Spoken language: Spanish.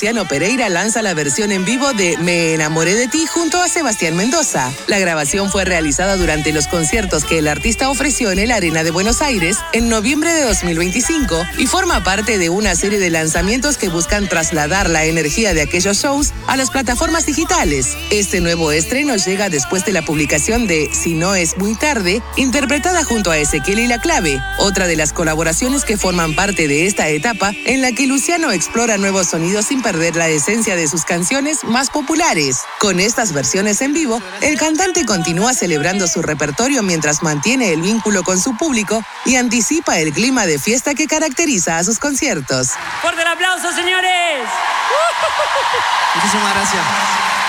Luciano Pereira lanza la versión en vivo de Me enamoré de ti junto a Sebastián Mendoza. La grabación fue realizada durante los conciertos que el artista ofreció en el Arena de Buenos Aires en noviembre de 2025 y forma parte de una serie de lanzamientos que buscan trasladar la energía de aquellos shows a las plataformas digitales. Este nuevo estreno llega después de la publicación de Si no es muy tarde, interpretada junto a Ezequiel y La Clave, otra de las colaboraciones que forman parte de esta etapa en la que Luciano explora nuevos sonidos sin perder la esencia de sus canciones más populares. Con estas versiones en vivo, el cantante continúa celebrando su repertorio mientras mantiene el vínculo con su público y anticipa el clima de fiesta que caracteriza a sus conciertos. ¡Fuerte el aplauso, señores! Muchísimas gracias.